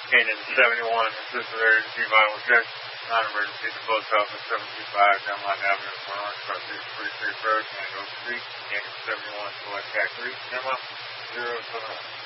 Canyon 71, this is emergency vital check. Non-emergency to post office 725 Demlock Avenue, Fort Orange, South 33 Road, Canyon Street, Canyon 71, Select Cat Creek, Demlock 079.